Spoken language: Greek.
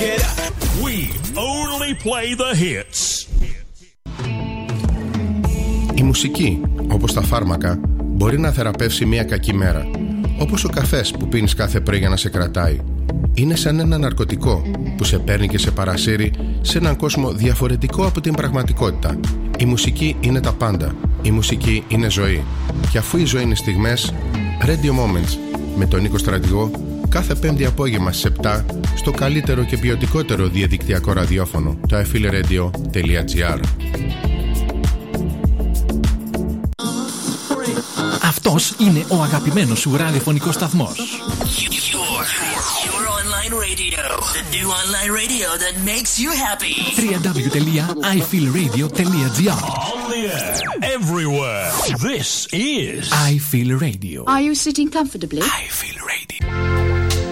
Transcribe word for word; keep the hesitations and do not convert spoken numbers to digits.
get up. We only play the hits. Η μουσική, όπως τα φάρμακα, μπορεί να θεραπεύσει μια κακή μέρα. Όπως ο καφές που πίνεις κάθε πρωί για να σε κρατάει. Είναι σαν ένα ναρκωτικό που σε παίρνει και σε παρασύρει σε έναν κόσμο διαφορετικό από την πραγματικότητα. Η μουσική είναι τα πάντα. Η μουσική είναι ζωή. Και αφού η ζωή είναι στιγμές, Radio Moments με τον Νίκο Στρατηγό κάθε πέμπτη απόγευμα στις επτά στο καλύτερο και ποιοτικότερο διαδικτυακό ραδιόφωνο, το άι εφ ελ radio τελεία τζι άρ. Αυτός είναι ο αγαπημένος σου ραδιοφωνικός σταθμός. Your online radio, the new online radio that makes you happy. double-u double-u double-u τελεία άι εφ ελ radio τελεία τζι άρ. On the air, everywhere. This is I Feel Radio. Are you sitting comfortably? I Feel